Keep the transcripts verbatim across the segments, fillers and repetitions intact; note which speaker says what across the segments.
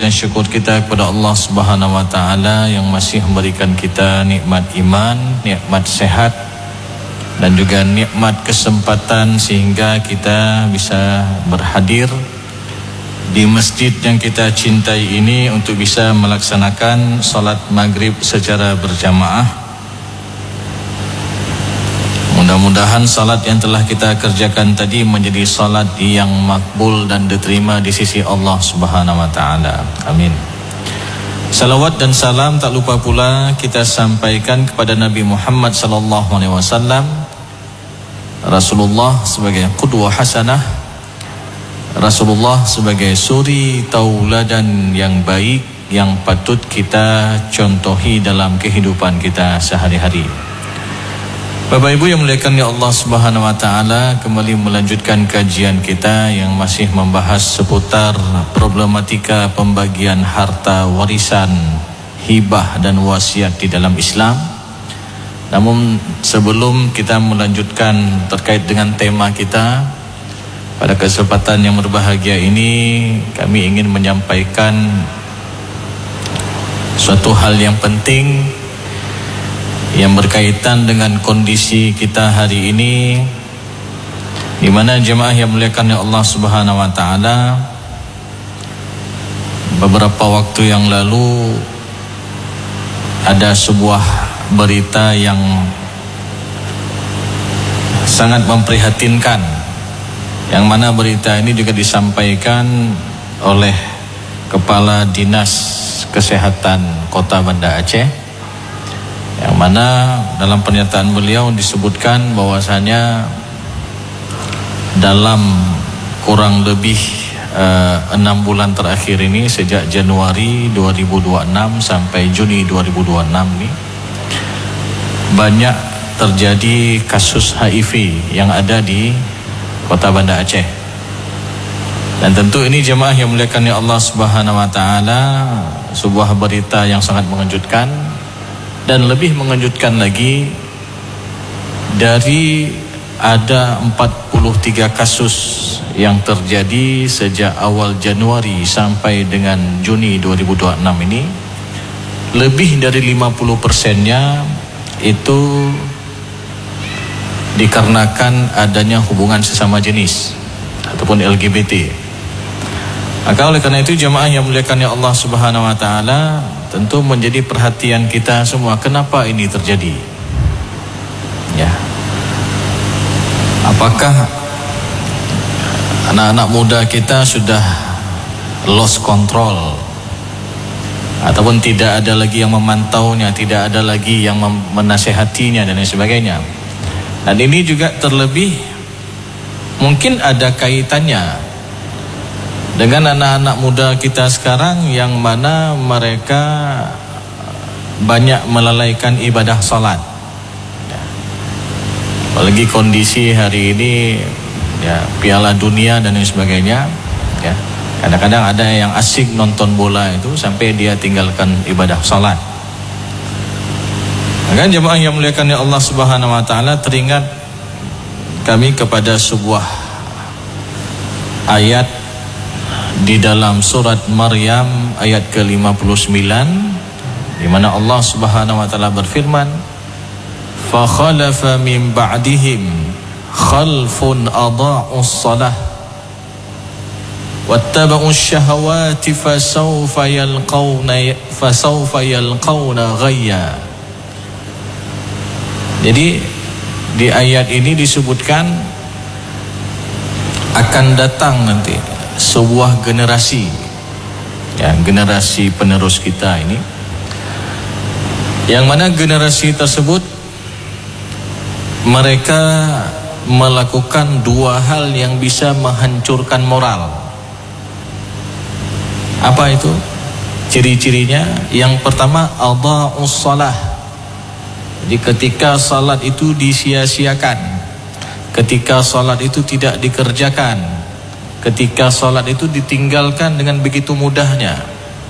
Speaker 1: dan syukur kita kepada Allah Subhanahu wa taala yang masih memberikan kita nikmat iman, nikmat sehat dan juga nikmat kesempatan sehingga kita bisa berhadir di masjid yang kita cintai ini untuk bisa melaksanakan salat maghrib secara berjamaah. Mudah-mudahan salat yang telah kita kerjakan tadi menjadi salat yang makbul dan diterima di sisi Allah Subhanahu wa taala. Amin. Salawat dan salam tak lupa pula kita sampaikan kepada Nabi Muhammad sallallahu alaihi wasallam, Rasulullah sebagai qudwah hasanah, Rasulullah sebagai suri tauladan yang baik yang patut kita contohi dalam kehidupan kita sehari-hari. Bapak Ibu yang muliakan ya Allah Subhanahu wa taala, kembali melanjutkan kajian kita yang masih membahas seputar problematika pembagian harta warisan, hibah dan wasiat di dalam Islam. Namun sebelum kita melanjutkan terkait dengan tema kita, pada kesempatan yang berbahagia ini kami ingin menyampaikan suatu hal yang penting yang berkaitan dengan kondisi kita hari ini, di mana jemaah yang muliakan Allah Subhanahu wa taala, beberapa waktu yang lalu ada sebuah berita yang sangat memprihatinkan, yang mana berita ini juga disampaikan oleh Kepala Dinas Kesehatan Kota Banda Aceh, yang mana dalam pernyataan beliau disebutkan bahwasanya dalam kurang lebih uh, enam bulan terakhir ini, sejak Januari dua ribu dua puluh enam sampai Juni dua ribu dua puluh enam ini, banyak terjadi kasus H I V yang ada di Kota Banda Aceh. Dan tentu ini jemaah yang muliakan ya Allah Subhanahu wa taala, sebuah berita yang sangat mengejutkan. Dan lebih mengejutkan lagi, dari ada empat puluh tiga kasus yang terjadi sejak awal Januari sampai dengan Juni dua ribu dua puluh enam ini, lebih dari lima puluh persennya itu dikarenakan adanya hubungan sesama jenis ataupun L G B T. Maka oleh karena itu jemaah yang muliakan ya Allah Subhanahu wa taala, tentu menjadi perhatian kita semua, kenapa ini terjadi? Ya. Apakah anak-anak muda kita sudah lost control, ataupun tidak ada lagi yang memantaunya, tidak ada lagi yang menasehatinya dan lain sebagainya? Dan ini juga terlebih mungkin ada kaitannya dengan anak-anak muda kita sekarang, yang mana mereka banyak melalaikan ibadah salat. Ya. Apalagi kondisi hari ini, ya, Piala Dunia dan lain sebagainya. Ya. Kadang-kadang ada yang asik nonton bola itu sampai dia tinggalkan ibadah salat. Maka jemaah yang muliakan ya Allah Subhanahu wa taala, teringat kami kepada sebuah ayat di dalam surat Maryam ayat ke lima puluh sembilan, di mana Allah Subhanahu wa taala berfirman, "Fa khalafa min ba'dihim khalfun adha'us shalah wattaba'us syahawati fasawfa yalqawna fasawfa yalqawna ghayya." Jadi di ayat ini disebutkan akan datang nanti sebuah generasi, ya, generasi penerus kita ini, yang mana generasi tersebut mereka melakukan dua hal yang bisa menghancurkan moral. Apa itu ciri-cirinya? Yang pertama, adha'us shalah. Jadi ketika salat itu disia-siakan, ketika salat itu tidak dikerjakan, ketika salat itu ditinggalkan dengan begitu mudahnya,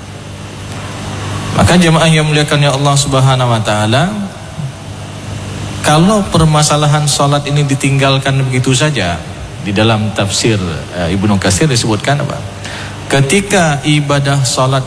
Speaker 1: maka jemaah yang muliakan ya Allah Subhanahu wa taala, kalau permasalahan salat ini ditinggalkan begitu saja, di dalam tafsir uh, Ibnu Katsir disebutkan apa? Ketika ibadah salat